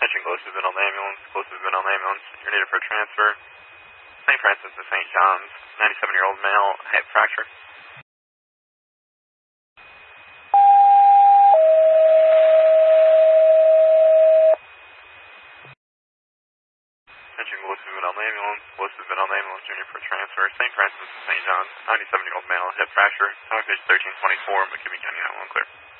Attention, closest been on the ambulance, closest been on the ambulance. You're needed for transfer. St. Francis to St. John's, 97-year-old male, hip fracture. Attention, closest been on the ambulance, closest been on the ambulance. You're needed for transfer. St. Francis to St. John's, 97-year-old male, hip fracture. Talk page 1324, McKinney County 911 clear.